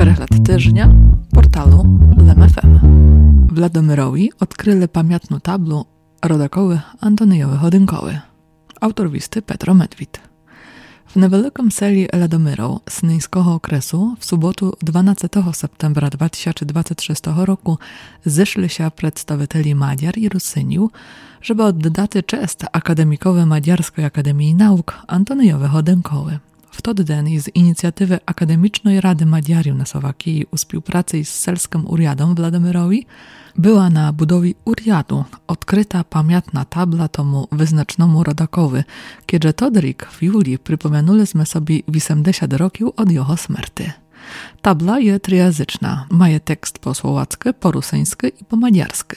Перегляд тижня порталу LMFM. В Ладомирові відкрили пам'ятну таблу родакови Антонієви Годинкови. Autor listy Petro Medwid. W niewielkim seli Ladomyrów Snyjskiego okresu w sobotę 12 septembra 2026 roku zeszli się przedstawicieli Madziar i Rusyniów, żeby oddać cześć akademikowi Madziarskiej Akademii Nauk Antonijowi Hodynkowi. W ten dzień z inicjatywy Akademicznej Rady Madziarów na Słowakii u współpracy z Selskim Uriadom w Ladomyrowi była na budowie Uriadu odkryta pamiętna tabla tomu wyznacznemu rodakowi, kiedy Todrik w juli przypominaliśmy sobie 80 roków od jego śmierci. Tabla jest trijazyczna, ma tekst po słowacku, po rusyńsku i po madziarsku.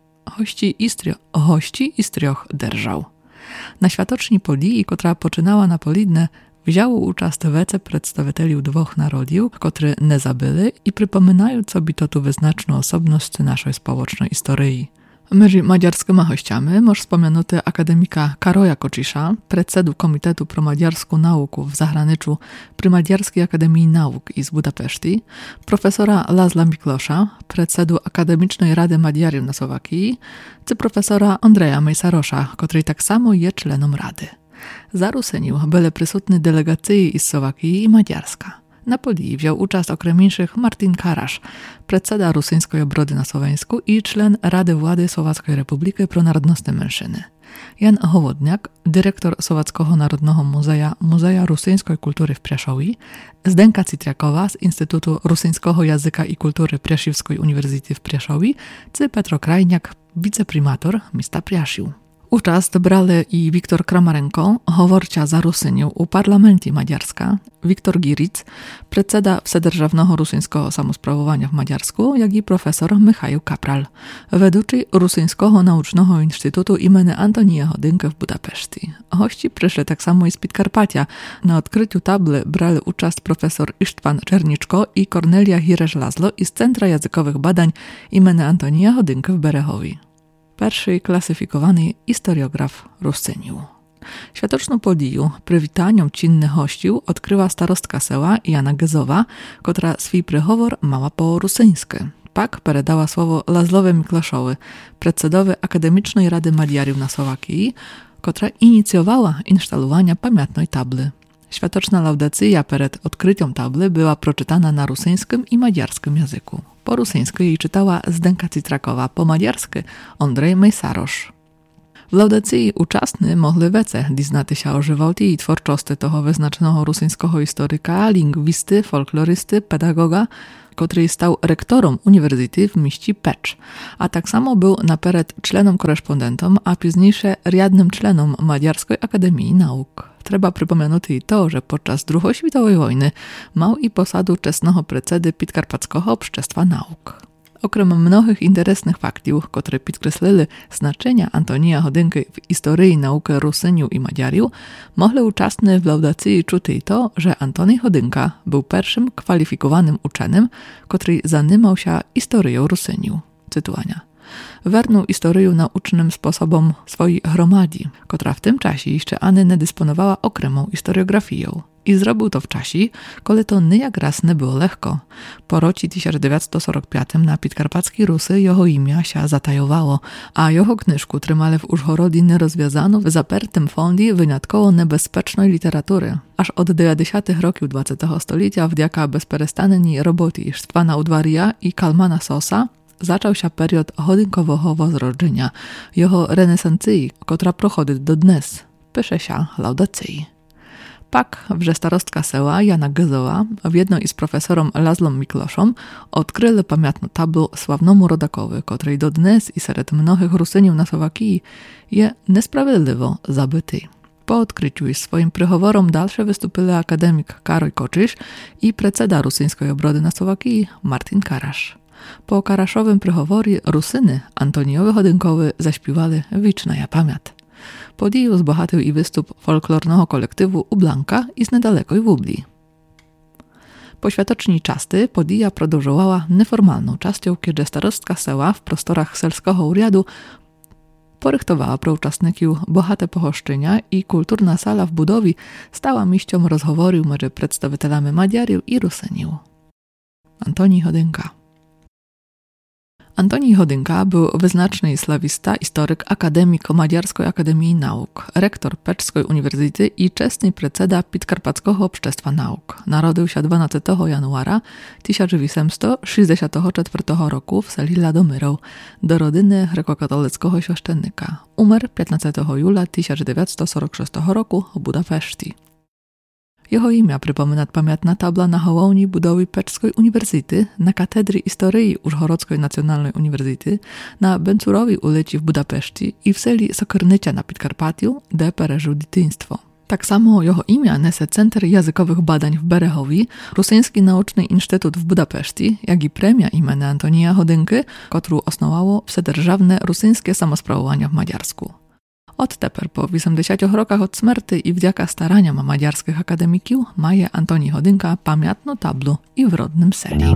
Hości i z trzech держав. Na światoczni podii, która poczynała na Polidne, wzięło uczast wece przedstawicieli dwóch narodów, którzy nie zabyli i przypominają sobie tu wyznaczną osobność naszej społecznej historii. Między madziarskimi hościami może wspomnianuty akademika Karoja Koczysza, predsedu Komitetu pro Madziarską Nauku w zagraniczu przy Madziarskiej Akademii Nauk z Budapeszti, profesora Laszla Miklosza, predsedu Akademicznej Rady Madziarów na Słowakii, czy profesora Andrzeja Mejsarosza, który tak samo jest członem Rady. Za Rusyniów byli przysutni delegacji z Słowakii i Madziarska. Na podii wziął uczast okrem innych Martin Karasz, predseda Rusyńskiej Obrody na Słoweńsku i czlen Rady Władzy Słowackiej Republiki Pronarodnostne Mężczyny. Jan Hołodniak, dyrektor Słowackiego Narodnego Muzeja Rusyńskiej Kultury w Pieszowi, Zdenka Citriakowa z Instytutu Rusyńskiego Języka i Kultury Pieszewskiej Uniwersytety w Pieszowi, czy Petro Krajniak, wiceprymator miasta Pieszył. Uczast brali i Wiktor Kramarenko, howorcia za Rusyniów u Parlamentu Madziarska, Wiktor Giric, predseda Wsedержавnego Rusyńskiego Samosprawowania w Madziarsku, jak i profesor Michał Kapral, weduczy Rusyńskiego Naucznego Instytutu imienia Antonija Hodynka w Budapeszti. Hości przyszli tak samo i z Podkarpacia. Na odkryciu tabli brali uczast profesor Ištvan Czerniczko i Kornelia Hiresz-Laszlo z Centra Językowych Badań imienia Antonija Hodynka w Berechowi. Pierwszy klasyfikowany historiograf Rusyniów. Światoczną podiju przywitaniom czynnych hościów odkryła starostka sela Jana Gezowa, która swój przychowor mała po rusyńsku. Pak peredała słowo Laszlowi Mikloszowi, predsedowi Akademicznej Rady Madziarów na Słowakii, która inicjowała instalowanie pamiętnej tabli. Światoczna laudacja przed odkryciem tabli była proczytana na rusyńskim i madziarskim języku. Po rusyńsku jej czytała Zdenka Citrakowa, po madziarsku Andrzej Mejsarosz. W laudacji uczestni mogli wece diznati się o żywoti i twórczości toho wyznaczonego rusyńskiego historyka, lingwisty, folklorysty, pedagoga, który stał rektorem Uniwersytetu w mieście Pecz, a tak samo był napełen członem korespondentom, a późniejsze riadnym członem Madziarskiej Akademii Nauk. Trzeba przypomnieć i to, że podczas II światowej wojny miał i posadu czesnego predsedy Podkarpackiego Obszczestwa Nauk. Okrem mnogich interesnych faktów, które podkreślili znaczenia Antonija Hodynki w historii nauki Rusyniów i Madziarów, mogli uczestnicy w laudacji czuć i to, że Antonij Hodynka był pierwszym kwalifikowanym uczonym, który zajmował się historią Rusyniów. Cytowania. Wernął historię naucznym sposobom swojej gromadzi, która w tym czasie jeszcze ani nie dysponowała okremą historiografią. I zrobił to w czasie, kiedy to niejak raz nie było lekko. Po roku 1945 na podkarpackiej Rusy jego imię się zatajowało, a jego knyżku trzymali w Użhorodzie nierozwiązaną w zapertym fondzie wyjątkowo niebezpiecznej literatury. Aż od 90. roków XX stulecia wdzięka bezperestannej roboty Ištvána Udvarija i Kalmana Sosa zaczął się period Hodynkowego wzrodzenia, jego renesancji, która prochodzi do dnes, pisze się laudacji. Pak, wrze starostka sela Jana Gezowa w jedno z profesorem Laszlom Mikloszem odkryli pamiętną tablę sławnemu rodakowi, który do dnes i wśród mnogich Rusyniów na Słowakii jest niesprawiedliwo zabyty. Po odkryciu z swoim przychoworom dalsze wystupili akademik Karol Koczysz i predseda Rusyńskiej Obrody na Słowakii Martin Karasz. Po Karaszowym przychoworie Rusyny Antonijowi Hodynkowi zaśpiewali Wieczna ja pamięć. Podjął zbohatył i występ folklornego kolektywu u Blanka i z niedalekoj Wubli. Po światoczni czasty podija продовжувała nieformalną częścią, kiedy starostka sela w prostorach selskiego uriadu porychtowała pro uczestników bohate pochoszczenia i kulturna sala w budowie stała miejscem rozговорів między przedstawicielami Madziarów i Rusyniów. Antoni Chodynka. Antoni Chodynka był wyznaczny slawista, historyk, akademik Maďarskiej Akademii Nauk, rektor Peczskiej Uniwersytety i czesny predseda Podkarpackiego Obszczestwa Nauk. Narodził się 12 januara 1864 roku w seli Ladomyrów do rodziny grekokatolickiego święcennika. Umarł 15 jula 1946 roku w Budapeszti. Jego imię przypomina pamiętna tabla na hołowni budowy Peczskiej Uniwersytety, na katedry historii Użhorodzkiej Nacjonalnej Uniwersytety, na Bencurowej ulicy w Budapeszti i w seli Sokornycia na Podkarpatiu, gdzie przeżył dzieciństwo. Tak samo jego imię nese Center Językowych Badań w Berechowi, Rosyjski Nauczny Instytut w Budapeszti, jak i premia imienia Antonija Chodynki, którą osnowało Wsedержавne Rosyjskie Samosprawowanie w Maďarsku. Od teper po 80 rokach od śmierci i wdzięka staraniom maďarskich akademików maje Antoni Chodynka pamiętną tablu i w rodnym seli.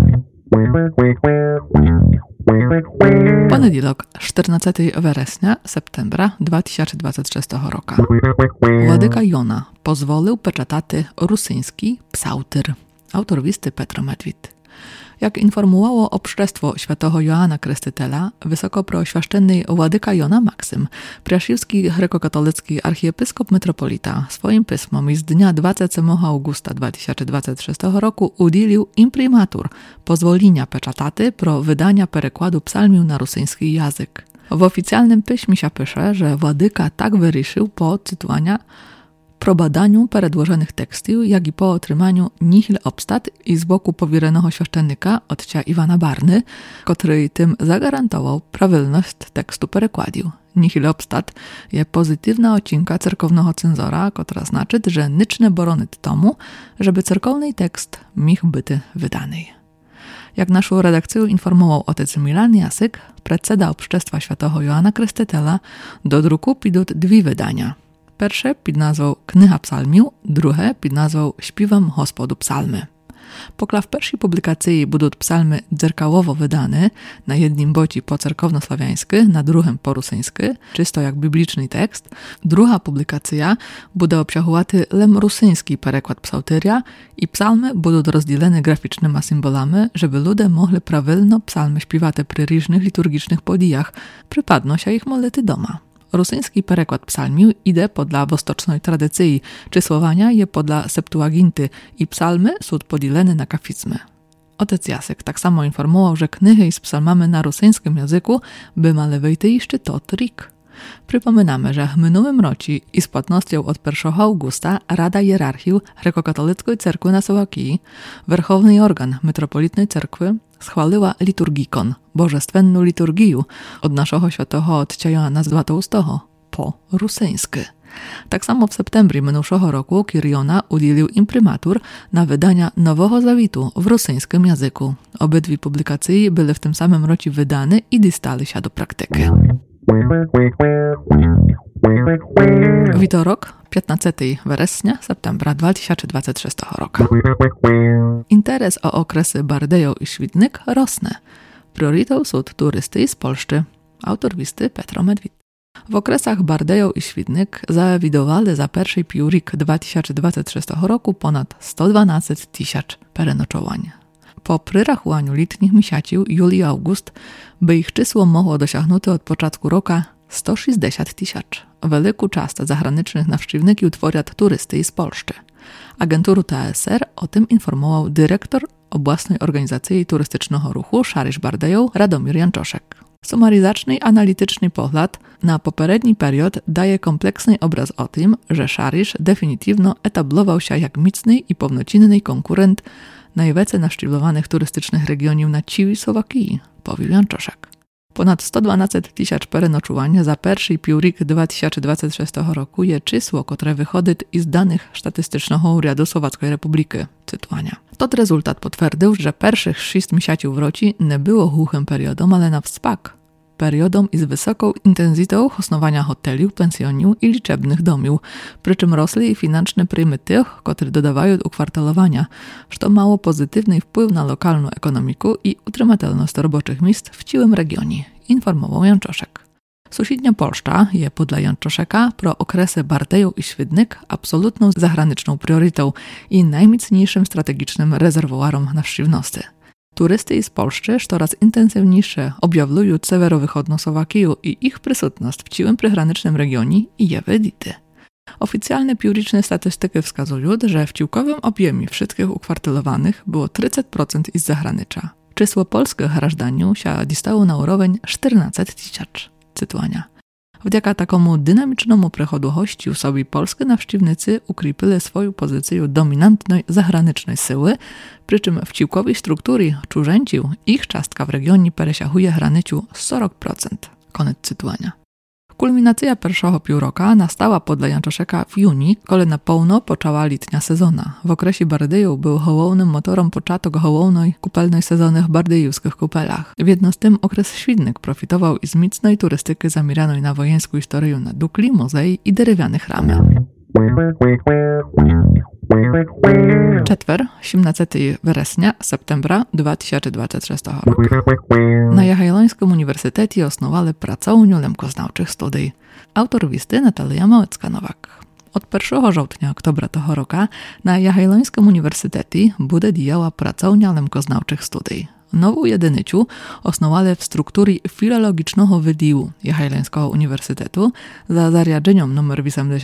Poniedziałek 14 września septembra 2026 roku. Władyka Jona pozwolił peczataty rosyjski psałtyr. Autor listy Petro Medwid. Jak informowało Obszczestwo Świętego Joana Krstytela, wysokopreoświęcony władyka Jona Maksym, prasiłski grekokatolicki archiepiskop metropolita, swoim pismom z dnia 27 augusta 2026 roku udzielił imprimatur pozwolenia peczataty pro wydania perekładu psalmiu na rosyjski język. W oficjalnym piśmie się pisze, że władyka tak wyruszył po cytowania po badaniu predłożonych tekstów, jak i po otrzymaniu nihil obstat i z boku powierenego święcennika ojca Iwana Barny, który tym zagwarantował prawilność tekstu perekładu. Nihil obstat je pozytywna ocinka cerkownego cenzora, która znaczy, że nic nie borony tomu, żeby cerkowny tekst mógł być wydany. Jak naszą redakcję informował otec Milan Jasyk, predseda Obszczestwa Świętego Joana Krstytela, do druku pójdą dwie wydania. Pierwsze pod nazwą Kniha Psalmiu, drugie pod nazwą Śpiwam Gospodu Psalmy. Pokla w pierwszej publikacji będą psalmy dzerkałowo wydane, na jednym boci po cerkownosławiańsky, na drugim po rusyńsky, czysto jak bibliczny tekst. Druga publikacja będzie obsiahowaty lem rusyński perekład psałtyria i psalmy będą rozdzielone graficznymi symbolami, żeby ludzie mogli prawilno psalmy śpiewate przy różnych liturgicznych podijach, przypadną się ich modlity doma. Rosyjski perekład psalmiu idzie podla wostocznej tradycji, czysłowania je podla Septuaginty i psalmy są podzielone na kafizmy. Otec Jasyk tak samo informował, że knihy z psalmami na rosyjskim języku by male wejty jeszcze to trik. Przypominamy, że w minionym roku i z płatnością od 1 augusta Rada Hierarchii Grekokatolickiej Cerkwi na Słowakii, Werchowny Organ Metropolitnej Cerkwi, schwaliła liturgikon, bożestwenną liturgię od naszego świętego ojca Joana Złatoustego po rosyjsku. Tak samo w septembrie minionego roku Kiriona udzielił imprimatur na wydania Nowego Zawitu w rosyjskim języku. Obydwie publikacje były w tym samym roku wydane i dostały się do praktyki. Witorok, 15 września septembra 2026 roku. Interes o okresy Bardejów i Świdnik rosnie. Priorytetą są turysty z Polski. Autor listy Petro Medwid. W okresach Bardejów i Świdnik zawidowali za pierwszy piórik 2026 roku ponad 112 000 perenoczowań. Po przyrachowaniu letnich miesięcy juli i august, by ich czysło mogło dosięgnąć od początku roku 160 000. Wielką część zagranicznych nawszywników tworzą turysty z Polski. Agenturu TSR o tym informował dyrektor Oblastnej Organizacji Turystycznego Ruchu Szarisz Bardejów Radomir Janczoszek. Sumaryzaczny analityczny pogląd na poprzedni period daje kompleksny obraz o tym, że Szarisz definitywno etablował się jak mocny i pownocinny konkurent najwięcej naszczylowanych turystycznych regionów na całej Słowakii, powił Janczoszek. Ponad 112 000 perenoczowań za pierwszy piórik 2026 roku je czysło, które wychodzi z danych statystycznego Urzędu Słowackiej Republiki. Cytowania. Tot rezultat potwierdził, że pierwszych 6 miesięcy w roku nie było głuchym periodom, ale na wspak. Periodą z wysoką intensytą hosnowania hoteli, pensjoniów i liczebnych domów, przy czym rosły finansowe prymy tych, którzy dodawają ukwartalowania, co mało pozytywny wpływ na lokalną ekonomikę i utrzymatelność roboczych miejsc w całym regionie, informował Janczoszek. Sąsiednia Polska je podla Janczoszeka pro okresy Bardejów i Świdnik absolutną zagraniczną priorytetą i najmocniejszym strategicznym rezerwuarem nawszywności. Turisty iz Polszczy coraz intensywniejsze objawlują severowychodną Słowakiju i ich присутність w całym przygranicznym regionie i je widyty. Oficjalne pióryczne statystyki wskazują, że w ciłkowym objemie wszystkich ukwartylowanych było 30% iz zagranicza. Czysło polskich grażdaniów się dostało na urowień 14 000. Cytowania. Wdzięka takomu dynamicznemu przechodu hości sobie polskie nawściwnicy ukrypili swoją pozycję dominantnej zagranicznej siły, przy czym w ciłkowej strukturze czurzęciu ich czastka w regionie przesiahuje granicę 40%. Koniec cytowania. Kulminacja pierwszego półroka nastała podle Janczeszeka w juni, kiedy na pełno poczęła letnia sezona. W okresie Bardyjów był hołownym motorem początek hołownej kupelnej sezony w bardyjowskich kupelach. Jedno z tym okres świdnik profitował i z mocnej turystyki zamierzonej na wojenską historię na Dukli, muzei i drewnianych ramy. Четвер, 17 вересня, септембра 2026 roku. Na Jagiellońskim Uniwersytecie osnowali pracownię lemkoznawczych studiów. Autor listy Natalia Małecka-Nowak. Od 1 żołtnia oktobra tego roku na Jagiellońskim Uniwersytecie będzie działała pracownia lemkoznawczych studiów. Nową jedynyciu osnowali w strukturze filologicznego wydziału Jagiellońskiego Uniwersytetu za zariadzeniem nr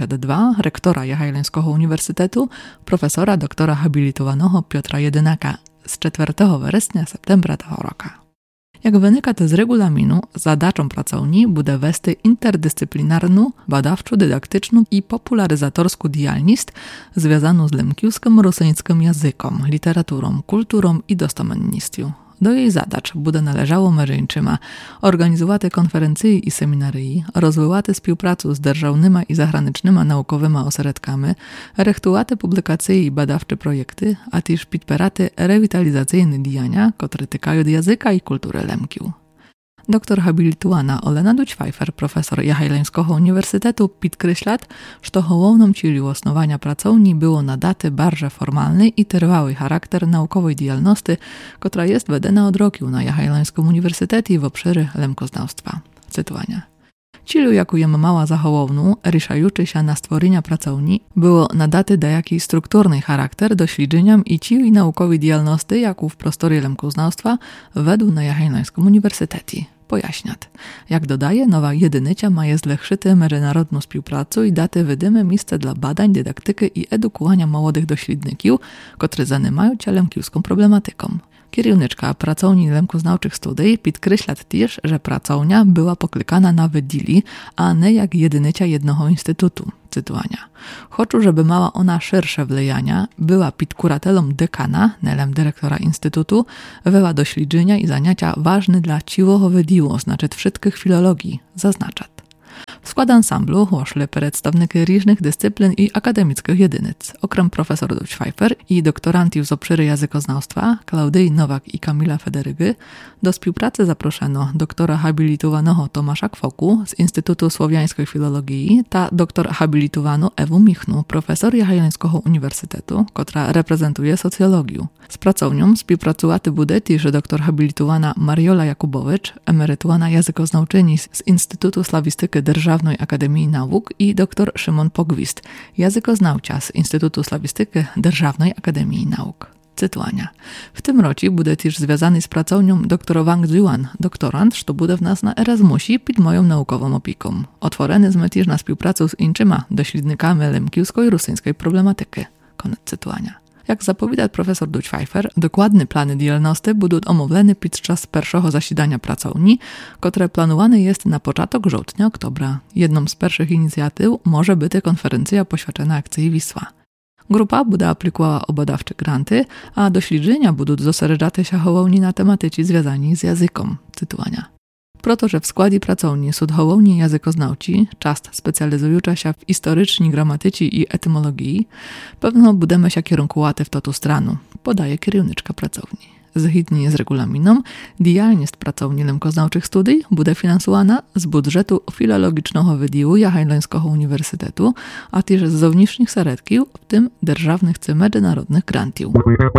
82 rektora Jagiellońskiego Uniwersytetu, profesora doktora habilitowanego Piotra Jedynaka z 4 września-septembra tego roku. Jak wynika to z regulaminu, zadачą pracowni będzie wести interdyscyplinarną, badawczo-dydaktyczną i popularyzatorską działalność związaną z lemkiewskim rosyjskim językiem, literaturą, kulturą i dostomennictwem. Do jej zadań będzie należało mężczyznom organizować konferencje i seminarii, rozwijać współpracę z державnymi i zagranicznymi naukowymi ośrodkami, rechtować publikacje i badawcze projekty, a też podpierać rewitalizacyjne działania, które tykają języka i kultury lemkiów. Doktor habilitowana Olena Duć-Pfeiffer, profesor Jagiellońskiego Uniwersytetu, podkreśla, że hołowną celią osnowania pracowni było nadać bardziej formalny i trwały charakter naukowej działalności, która jest wedena od roku na Jagiellońskim Uniwersytecie w obszarze lemkoznawstwa. Cytowania. Celią, jaką jem mała za hołowną, ryszający się na stworzenia pracowni, było nadać dajaki strukturny charakter doświadczeniom i całej naukowej działalności, jaką w prostorie lemkoznawstwa wedł na Jagiellońskim Uniwersytecie. Pojaśniat. Jak dodaje, nowa jedynycia ma je zlechszyty międzynarodną współpracę i daty wydymy miejsce dla badań, dydaktyki i edukowania młodych doświadczników, którzy zajmują się lemkiewską problematyką. Kierowniczka pracowni lemkoznawczych studiów podkreśla też, że pracownia była poklikana na wydzieli, a nie jak jedynycia jednego instytutu. Cytowania. Chociaż, żeby mała ona szersze wlejania, była pod kuratelą dekana, nelem dyrektora instytutu, wała doświadczenia i zajęcia ważne dla ciłego wydziału, znaczy wszystkich filologii, zaznaczat. W skład ansamblu weszły przedstawniki różnych dyscyplin i akademickich jedynic, okrem profesor Duć-Pfeiffer i doktorantów z obszaru językoznawstwa Klaudii Nowak i Kamila Federygy. Do współpracy zaproszono doktora habilitowanego Tomasza Kwoku z Instytutu Słowiańskiej Filologii, ta doktor habilitowaną Ewę Michnu, profesor Jagiellońskiego Uniwersytetu, która reprezentuje socjologię. Z pracownią współpracuje będzie też doktor habilitowana Mariola Jakubowicz, emerytowana językoznawczyni z Instytutu Slawistyki Державnej Akademii Nauk i dr Szymon Pogwist, językoznawca z Instytutu Slawistyki Державnej Akademii Nauk. Cytowania. W tym roku będzie też związany z pracownią dr Wang Zhuan, doktorant, co będzie w nas na Erasmusie pod moją naukową opieką. Otworony jest też na współpracę z innymi doświadcznikami lemkiewskiej i rosyjskiej problematyki. Koniec cytowania. Jak zapowiada profesor Duć-Pfeiffer, dokładne plany działalności będą omówione podczas pierwszego zasiedania pracowni, które planowane jest na początek żołtnia-oktobra. Jedną z pierwszych inicjatyw może być konferencja poświęcona akcji Wisła. Grupa będzie aplikowała badawcze granty, a doświadczenia będą zosiedzieć się hołowni na tematyce związani z językiem. Cytowania. Proto, że w składzie pracowni są hołowni językoznawci, czast specjalizująca się w historycznej gramatyce i etymologii, pewno będziemy się kierunkować w tą stronę, podaje kierowniczka pracowni. Zgodnie z regulaminem, działalność pracowni lemkoznawczych studiów będzie finansowana z budżetu filologicznego wydziału Jagiellońskiego Uniwersytetu, a też z zewnętrznych środków, w tym державnych czy międzynarodnych grantów.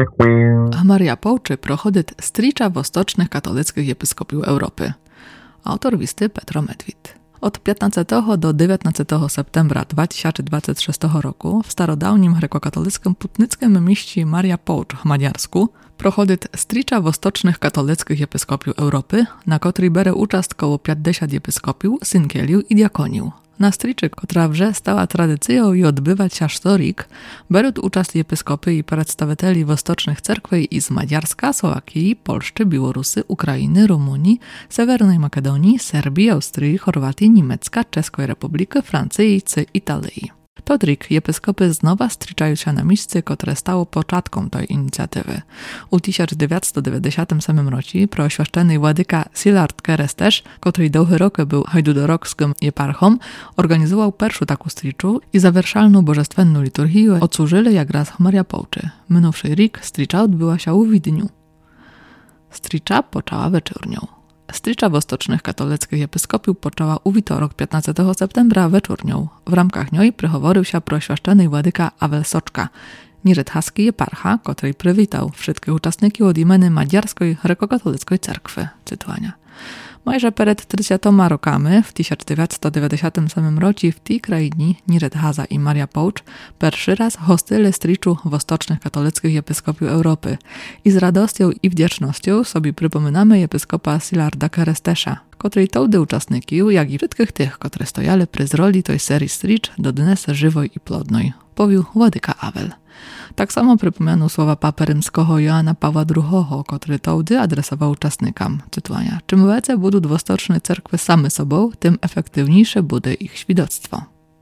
Maria Połczy prochodzi stricza wostocznych katolickich episkopiów Europy. Autor listy Petro Medwid. Od 15 do 19 septembra 2026 roku w starodawnym grekokatolickim putnickim mieście Maria Połcz w Maďarsku Prochodyt stricza wostocznych katolickich episkopiów Europy, na której bere uczast koło 50 episkopiów, synkieliu i diakoniu. Na striczy, która wrze stała tradycją i odbywać się aż torik, berą uczast episkopy i przedstawicieli wostocznych cerkwi i z Maďarska, Słowakii, Polszczy, Białorusy, Ukrainy, Rumunii, Sewernej Makedonii, Serbii, Austrii, Chorwatii, Niemiecka, Czeskiej Republiki, Francji czy Italii. Todrik episkopy znowu striczają się na miejsce, które stało początką tej inicjatywy. U 1997 roku preoświadczony władyka Szilárd Keresztes, który długie roky był hajdudorokskim eparchą, organizował pierwszą taką striczu i zawerszalną bożestwenną liturgię odsłużyli jak raz Maria Pouczy. Minувший rok stricza odbyła się u Widniu. Stricza poczęła wieczornią. Stricza wostocznych katolickich episkopiów poczęła u wtorek 15 septembra wieczornią. W ramkach niej przychoworył się preoświadczony władyka Awel Soczka, niżethaski eparcha, który przywitał wszystkich uczestników od imienia Maďarskiej grekokatolickiej cerkwy. Cytowania. Majże przed 30 rokami, w 1997 roku w tej krainie Niżethaza i Maria Poucz pierwszy raz hostyli striczu wostocznych katolickich episkopiów Europy i z radością i wdzięcznością sobie przypominamy episkopa Szilárda Keresztesa, który tołdy uczestników, jak i wszystkich tych, którzy stojali przy roli tej serii stricz do dnes żywoj i plodnej, powił władyka Awel. Tak samo przypomniano słowa papy rzymskiego Joana Pawła II, który tołdy adresował uczestnikom. Cytuwania. Czym więcej budуть wostoczne cerkwy same sobą, tym efektywniejsze będzie ich świadectwo.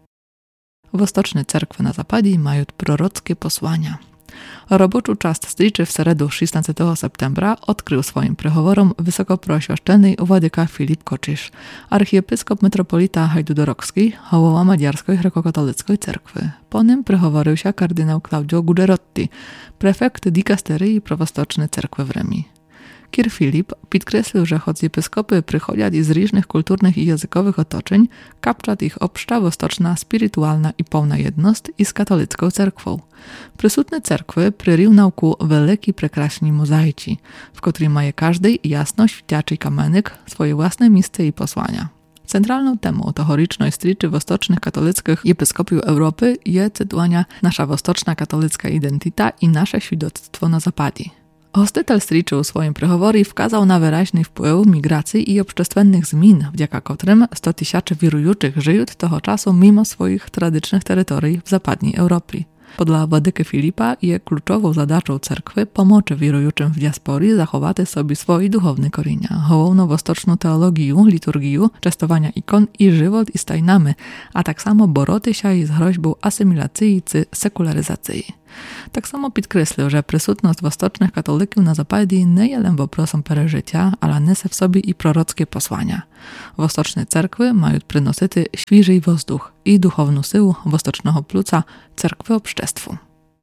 Wostoczne cerkwy na zapadzie mają prorockie posłania. Roboczy czas striczy w środę 16 septembra odkrył swoim prehoworom wysokopreoświadczony władyka Filip Koczysz, archiepiskop metropolita hajdudorocki, hołowa Maďarskiej grekokatolickiej cerkwy. Po nim prehoworył się kardynał Claudio Gugerotti, prefekt dikasterii prowostocznej cerkwy w Remi. Kir Filip podkreślił, że choć episkopy przychodzą z różnych kulturnych i językowych otoczeń, kapczat ich obszcza wostoczna, spirytualna i pełna jedność i z katolicką cerkwą. Przysutne cerkwy przyrył nauku wielki prekraśni mozaici, w której ma każdy jasno świeciaczy kamenyk swoje własne miejsce i posłania. Centralną temą tohorycznej striczy wostocznych katolickich episkopiów Europy jest cytowania nasza wostoczna katolicka identita i nasze świadectwo na zapadzie. Hostytel striczu w swoim prehoworii wskazał na wyraźny wpływ migracji i obszczestwennych zmian, wdzięka którym 100 tysięcy wirujących żyją tego czasu mimo swoich tradycyjnych terytorii w zapadniej Europie. Podla władyky Filipa je kluczową zadачą cerkwy pomocy wirującym w diasporii zachować sobie swoje duchowne korzenie, hołowną wostoczną teologię, liturgię, częstowania ikon i żywot i stajnamy, a tak samo boroty się z groźbą asymilacji czy sekularyzacji. Tak samo podkreślił, że przysutność wostocznych katolików na zapadzie nie jest woprosom przeżycia, ale niesie w sobie i prorockie posłania. Wostoczne cerkwy mają przynosić świeży wozduch i duchowną siłę wostocznego pluca cerkwy obszczestwu.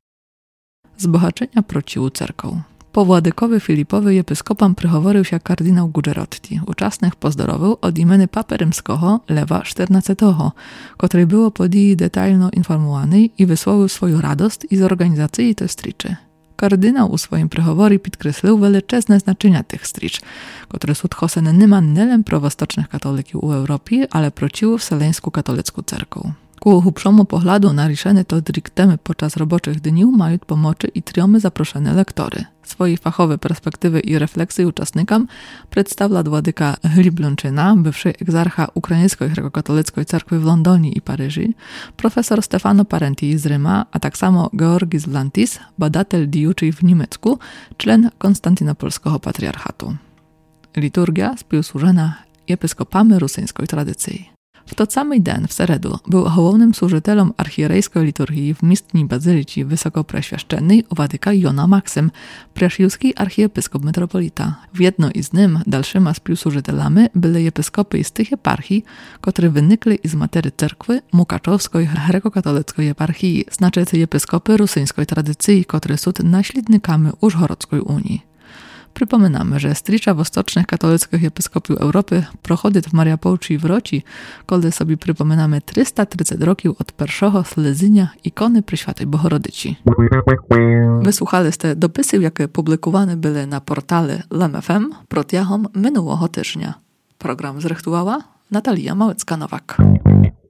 Zbohaczenia procił cerką. Po władykowi Filipowi episkopom przychoworył się kardynał Gugerotti, uczestnik pozdorował od imienia papy rzymskiego Lewa XIV, który było podii detalno informowany i wysłowił swoją radość i z organizacji tej striczy. Kardynał u swoim przychoworii podkreślił wieleczne znaczenia tych stricz, które są tchosene niemanelem prowostocznych katolików w Europie, ale prociły wseleńską katolicką cerką. Ku hubszemu poglądu na riszene to temy podczas roboczych dni mają pomocy i triomy zaproszone lektory. Swoje fachowe perspektywy i refleksje uczestnikom przedstawia władyka Hliblonczyna, bywszy egzarcha Ukraińskiej grekokatolickiej cerkwy w Londonie i Paryżu, profesor Stefano Parenti z Ryma, a tak samo Georgis Vlantis, badatel diuczy w Niemiecku, czlen konstantynopolskiego patriarchatu. Liturgia współsłużona episkopami rusyńskiej tradycji. W to samý den w Seredu był hołownym służytelem archierejskiej liturgii w miestni bazylici wysokopreświadczennej władyka Jona Maksym, preszjuski archiepiskop metropolita. W jedno i z nim dalszyma współsłużytelami byli episkopy z tych eparchii, które wynikli z matery cerkwy mukaczowskiej grekokatolickiej eparchii, znaczy episkopy rusyńskiej tradycji, które są naśladnikami Użhorodzkiej Unii. Przypominamy, że stricza wostocznych katolickich episkopiów Europy prochodyt w Maria Poucz w Roci, kiedy sobie przypominamy 330 roków od pierwszego slezenia ikony Preświatej Bohorodyci. Wysłuchaliście dopisy, jakie publikowane były na portale LMFM protiahom minionego tygodnia. Program zrechtowała Natalia Małecka-Nowak.